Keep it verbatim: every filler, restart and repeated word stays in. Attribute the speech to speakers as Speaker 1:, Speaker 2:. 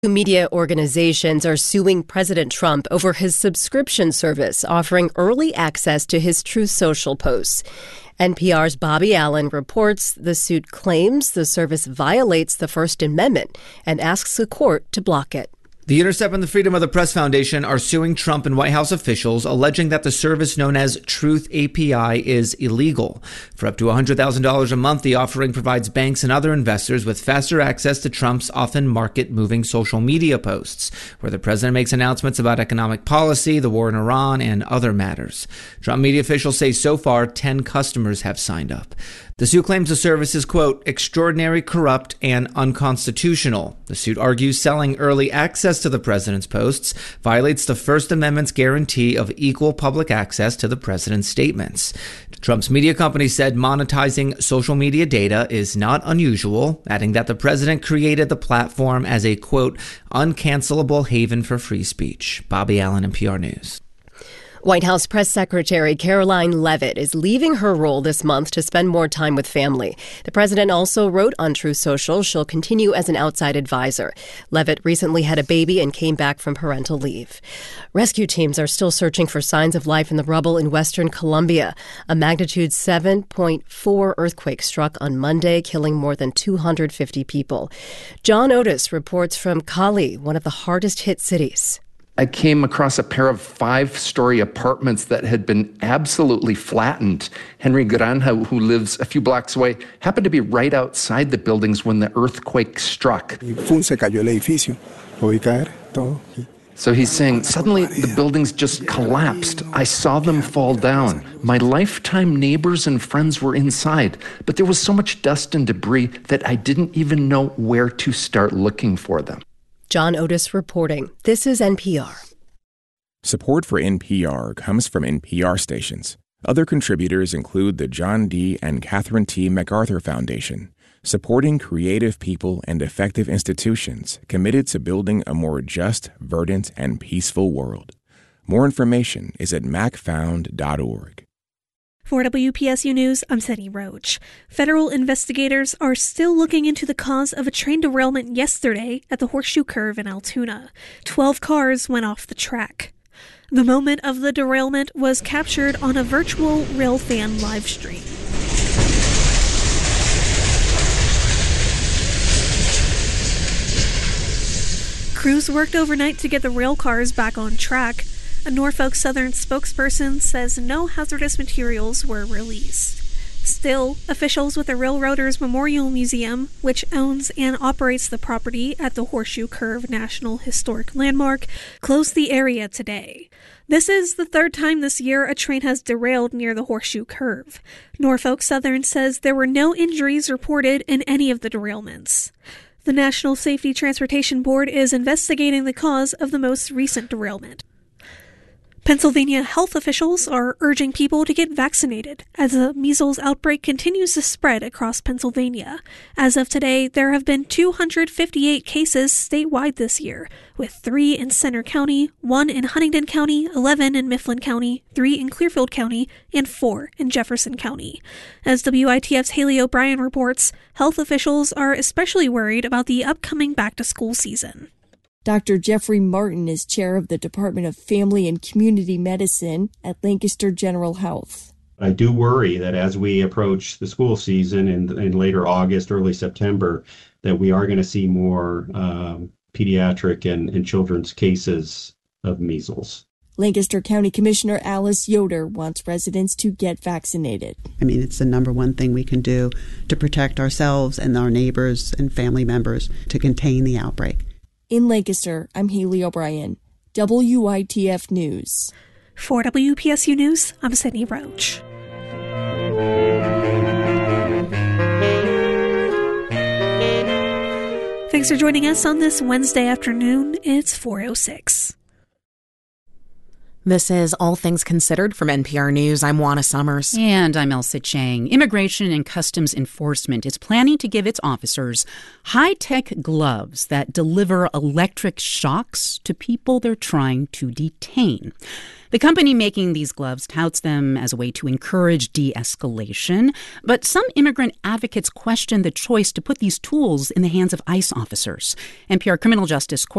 Speaker 1: Media organizations are suing President Trump over his subscription service offering early access to his Truth Social posts. N P R's Bobby Allen reports the suit claims the service violates the First Amendment and asks the court to block it.
Speaker 2: The Intercept and the Freedom of the Press Foundation are suing Trump and White House officials, alleging that the service known as Truth A P I is illegal. For up to one hundred thousand dollars a month, the offering provides banks and other investors with faster access to Trump's often market-moving social media posts, where the president makes announcements about economic policy, the war in Iran, and other matters. Trump media officials say so far ten customers have signed up. The suit claims the service is, quote, extraordinary, corrupt, and unconstitutional. The suit argues selling early access to the president's posts violates the First Amendment's guarantee of equal public access to the president's statements. Trump's media company said monetizing social media data is not unusual, adding that the president created the platform as a, quote, uncancelable haven for free speech. Bobby Allen, N P R News.
Speaker 1: White House Press Secretary Karoline Leavitt is leaving her role this month to spend more time with family. The president also wrote on Truth Social she'll continue as an outside advisor. Leavitt recently had a baby and came back from parental leave. Rescue teams are still searching for signs of life in the rubble in western Colombia. A magnitude seven point four earthquake struck on Monday, killing more than two hundred fifty people. John Otis reports from Cali, one of the hardest hit cities.
Speaker 3: I came across a pair of five-story apartments that had been absolutely flattened. Henry Granja, who lives a few blocks away, happened to be right outside the buildings when the earthquake struck. So he's saying, suddenly the buildings just collapsed. I saw them fall down. My lifetime neighbors and friends were inside, but there was so much dust and debris that I didn't even know where to start looking for them.
Speaker 1: John Otis reporting. This is N P R.
Speaker 4: Support for N P R comes from N P R stations. Other contributors include the John D. and Catherine T. MacArthur Foundation, supporting creative people and effective institutions committed to building a more just, verdant, and peaceful world. More information is at mac found dot org.
Speaker 5: For W P S U News, I'm Sydney Roach. Federal investigators are still looking into the cause of a train derailment yesterday at the Horseshoe Curve in Altoona. Twelve cars went off the track. The moment of the derailment was captured on a virtual Railfan live stream. Crews worked overnight to get the rail cars back on track. A Norfolk Southern spokesperson says no hazardous materials were released. Still, officials with the Railroaders Memorial Museum, which owns and operates the property at the Horseshoe Curve National Historic Landmark, closed the area today. This is the third time this year a train has derailed near the Horseshoe Curve. Norfolk Southern says there were no injuries reported in any of the derailments. The National Safety Transportation Board is investigating the cause of the most recent derailment. Pennsylvania health officials are urging people to get vaccinated as the measles outbreak continues to spread across Pennsylvania. As of today, there have been two hundred fifty-eight cases statewide this year, with three in Centre County, one in Huntingdon County, eleven in Mifflin County, three in Clearfield County, and four in Jefferson County. As W I T F's Haley O'Brien reports, health officials are especially worried about the upcoming back-to-school season.
Speaker 6: Doctor Jeffrey Martin is chair of the Department of Family and Community Medicine at Lancaster General Health.
Speaker 7: I do worry that as we approach the school season in, in later August, early September, that we are going to see more um, pediatric and, and children's cases of measles.
Speaker 6: Lancaster County Commissioner Alice Yoder wants residents to get vaccinated.
Speaker 8: I mean, it's the number one thing we can do to protect ourselves and our neighbors and family members to contain the outbreak.
Speaker 6: In Lancaster, I'm Haley O'Brien, W I T F News.
Speaker 5: For W P S U News, I'm Sydney Roach. Thanks for joining us on this Wednesday afternoon. It's four oh six.
Speaker 9: This is All Things Considered from N P R News. I'm Juana Summers.
Speaker 10: And I'm Elsa Chang. Immigration and Customs Enforcement is planning to give its officers high-tech gloves that deliver electric shocks to people they're trying to detain. The company making these gloves touts them as a way to encourage de-escalation, but some immigrant advocates question the choice to put these tools in the hands of ICE officers. N P R criminal justice